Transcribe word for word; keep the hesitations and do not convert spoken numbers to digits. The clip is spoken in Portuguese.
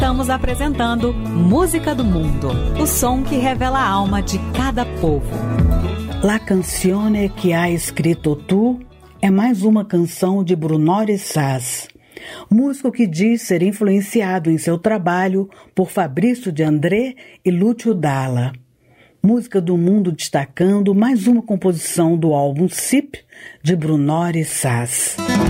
Estamos apresentando Música do Mundo, o som que revela a alma de cada povo. La canzone que ha escrito tu é mais uma canção de Brunore Sass, músico que diz ser influenciado em seu trabalho por Fabrício de André e Lúcio Dalla. Música do Mundo destacando mais uma composição do álbum S I P de Brunore Sass.